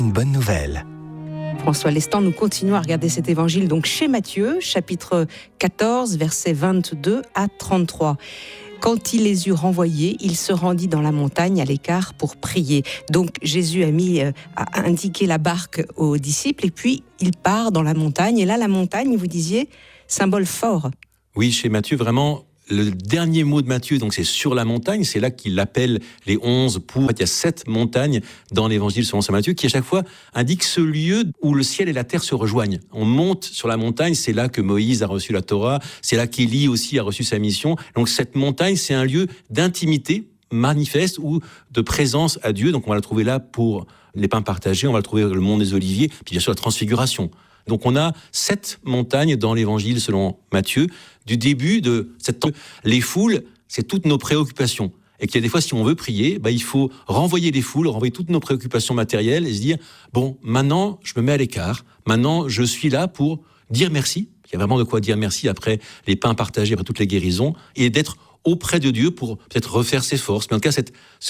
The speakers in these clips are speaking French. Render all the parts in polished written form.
Une bonne nouvelle. François Lestan, nous continuons à regarder cet évangile donc chez Matthieu, chapitre 14, versets 22 à 33. Quand il les eut renvoyés, il se rendit dans la montagne à l'écart pour prier. Donc Jésus a indiqué la barque aux disciples et puis il part dans la montagne. Et là, la montagne, vous disiez, symbole fort. Oui, chez Matthieu, vraiment, le dernier mot de Matthieu, donc c'est sur la montagne, c'est là qu'il appelle les 11 pour... En fait, il y a 7 montagnes dans l'évangile selon saint Matthieu qui à chaque fois indiquent ce lieu où le ciel et la terre se rejoignent. On monte sur la montagne, c'est là que Moïse a reçu la Torah, c'est là qu'Élie aussi a reçu sa mission. Donc cette montagne, c'est un lieu d'intimité manifeste ou de présence à Dieu. Donc on va la trouver là pour les pains partagés, on va le trouver le mont des Oliviers, puis bien sûr la transfiguration. Donc on a 7 montagnes dans l'évangile selon Matthieu. Du début de cette temps, les foules, c'est toutes nos préoccupations. Et qu'il y a des fois, si on veut prier, il faut renvoyer les foules, renvoyer toutes nos préoccupations matérielles et se dire, bon, maintenant, je me mets à l'écart. Maintenant, je suis là pour dire merci. Il y a vraiment de quoi dire merci après les pains partagés, après toutes les guérisons, et d'être auprès de Dieu pour peut-être refaire ses forces. Mais en tout cas,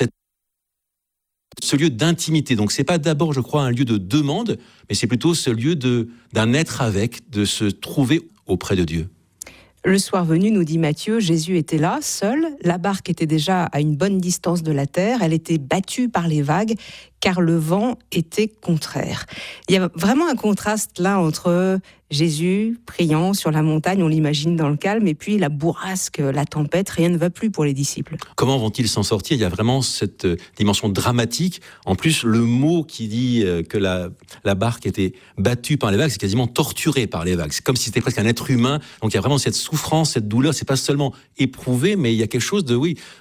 ce lieu d'intimité. Donc, c'est pas d'abord, je crois, un lieu de demande, mais c'est plutôt ce lieu d'un être avec, de se trouver auprès de Dieu. Le soir venu, nous dit Matthieu, Jésus était là, seul. La barque était déjà à une bonne distance de la terre. Elle était battue par les vagues, car le vent était contraire. Il y a vraiment un contraste là entre Jésus priant sur la montagne, on l'imagine dans le calme, et puis la bourrasque, la tempête, rien ne va plus pour les disciples. Comment vont-ils s'en sortir ? Il y a vraiment cette dimension dramatique. En plus, le mot qui dit que la barque était battue par les vagues, c'est quasiment torturée par les vagues. C'est comme si c'était presque un être humain. Donc il y a vraiment cette souffrance, cette douleur. C'est pas seulement éprouvé, mais il y a quelque chose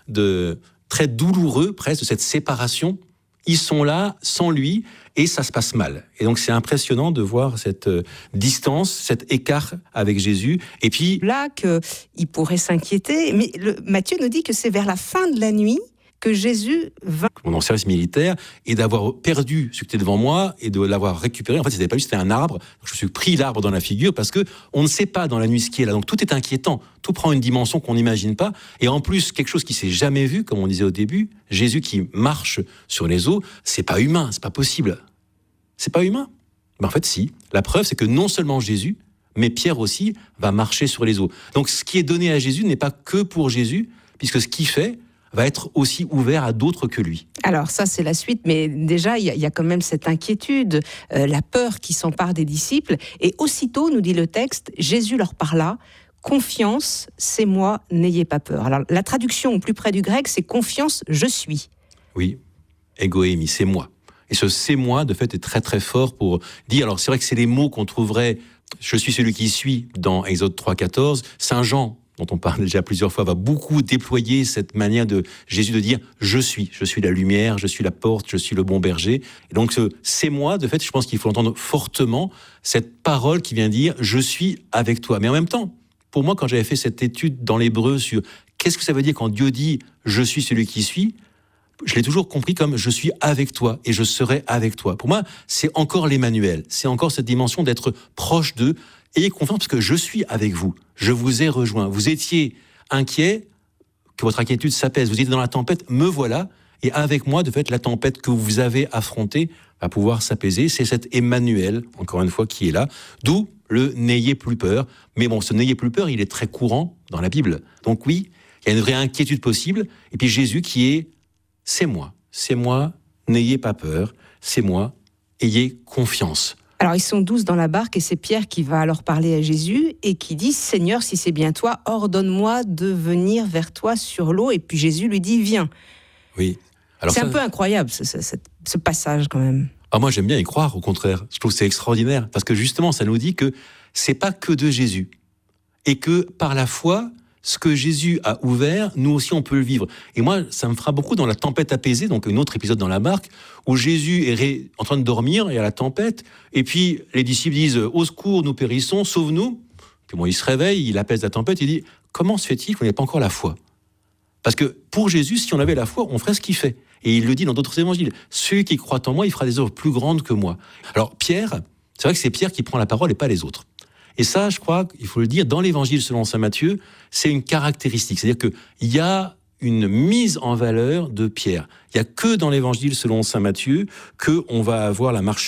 de très douloureux, presque, de cette séparation. Ils sont là sans lui et ça se passe mal. Et donc c'est impressionnant de voir cette distance, cet écart avec Jésus. Et puis là qu'il pourrait s'inquiéter, mais Matthieu nous dit que c'est vers la fin de la nuit que Jésus va... Mon service militaire, et d'avoir perdu ce qui était devant moi et de l'avoir récupéré. En fait, c'était pas juste, c'était un arbre. Donc, je me suis pris l'arbre dans la figure parce que on ne sait pas dans la nuit ce qui est là. Donc tout est inquiétant. Tout prend une dimension qu'on n'imagine pas. Et en plus, quelque chose qui s'est jamais vu, comme on disait au début, Jésus qui marche sur les eaux, c'est pas humain, c'est pas possible. C'est pas humain. Mais en fait, si. La preuve, c'est que non seulement Jésus, mais Pierre aussi va marcher sur les eaux. Donc ce qui est donné à Jésus n'est pas que pour Jésus, puisque ce qu'il fait va être aussi ouvert à d'autres que lui. Alors ça, c'est la suite, mais déjà, il y a quand même cette inquiétude, la peur qui s'empare des disciples. Et aussitôt, nous dit le texte, Jésus leur parla, « Confiance, c'est moi, n'ayez pas peur ». Alors la traduction au plus près du grec, c'est « Confiance, je suis ». Oui, égoémie, c'est moi. Et ce « c'est moi », de fait, est très très fort pour dire, alors c'est vrai que c'est les mots qu'on trouverait « je suis celui qui suis » dans Exode 3,14, Saint Jean, dont on parle déjà plusieurs fois, va beaucoup déployer cette manière de Jésus de dire « je suis la lumière, je suis la porte, je suis le bon berger ». Et donc ce « c'est moi », de fait, je pense qu'il faut entendre fortement cette parole qui vient dire « je suis avec toi ». Mais en même temps, pour moi, quand j'avais fait cette étude dans l'hébreu sur qu'est-ce que ça veut dire quand Dieu dit « je suis celui qui suis », je l'ai toujours compris comme « je suis avec toi et je serai avec toi ». Pour moi, c'est encore l'Emmanuel, c'est encore cette dimension d'être proche d'eux. Ayez confiance parce que je suis avec vous, je vous ai rejoint. Vous étiez inquiet, que votre inquiétude s'apaise. Vous étiez dans la tempête, me voilà. Et avec moi, de fait, la tempête que vous avez affrontée va pouvoir s'apaiser. C'est cet Emmanuel, encore une fois, qui est là. D'où le « n'ayez plus peur ». Mais bon, ce « n'ayez plus peur », il est très courant dans la Bible. Donc oui, il y a une vraie inquiétude possible. Et puis Jésus qui est « c'est moi, n'ayez pas peur, c'est moi, ayez confiance ». Alors ils sont 12 dans la barque et c'est Pierre qui va alors parler à Jésus et qui dit « Seigneur, si c'est bien toi, ordonne-moi de venir vers toi sur l'eau ». Et puis Jésus lui dit « Viens ». Oui. Alors c'est un peu incroyable ce passage quand même. Ah, moi j'aime bien y croire, au contraire. Je trouve que c'est extraordinaire parce que justement ça nous dit que c'est pas que de Jésus et que par la foi, ce que Jésus a ouvert, nous aussi on peut le vivre. Et moi, ça me fera beaucoup dans la tempête apaisée, donc un autre épisode dans la barque, où Jésus est en train de dormir, il y a la tempête, et puis les disciples disent « Au secours, nous périssons, sauve-nous ». Puis bon, il se réveille, il apaise la tempête, il dit « Comment se fait-il qu'on n'ait pas encore la foi ?» Parce que pour Jésus, si on avait la foi, on ferait ce qu'il fait. Et il le dit dans d'autres évangiles. « Celui qui croit en moi, il fera des œuvres plus grandes que moi. » Alors Pierre, c'est vrai que c'est Pierre qui prend la parole et pas les autres. Et ça, je crois qu'il faut le dire, dans l'évangile selon saint Matthieu, c'est une caractéristique. C'est-à-dire qu'il y a une mise en valeur de Pierre. Il n'y a que dans l'évangile selon saint Matthieu qu'on va avoir la marche